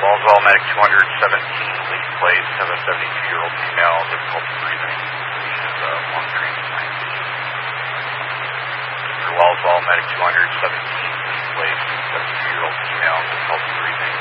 Roswell Medic 217, Leak Place, have a 72-year-old female, difficulty breathing. She is lung transplant. Roswell Medic 217.